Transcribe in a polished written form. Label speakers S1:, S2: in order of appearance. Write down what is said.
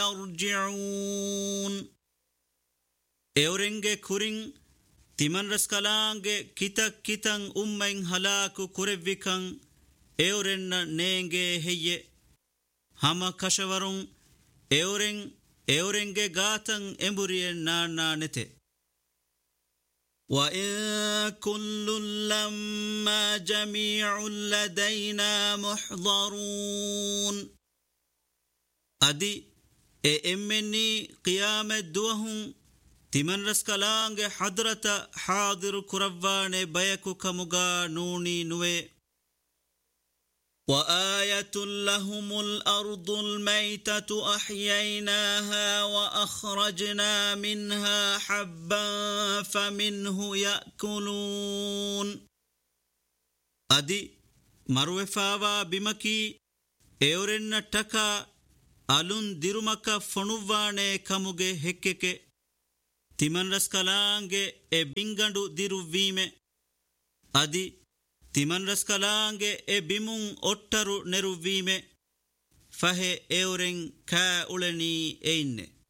S1: يرجعون اورنگه كورين تمن رسكالانگه كتن أمين هلاكو كوريوكان اورن نينگه هي هما كشورون اورنگه غاتن امبورين نانا نته وإن كل لما جميع لدينا محضرون أدي إمني قيامة دوهم تمن رسكالانگ حضرت حاضر كروان بيكو كمغا نوني نوي وآية لهم الأرض الميتة أحييناها وأخرجنا منها حبا فمنه يأكلون أدي مروفاوا بمكي اورن تكا ألون ديرمكا فنواني كمغي هككي تمن رسكالانگ بنگندو ديروويمه أدي تمن رسكالانگ بمون أترو نروويمه فهي اورن كا أولني اينه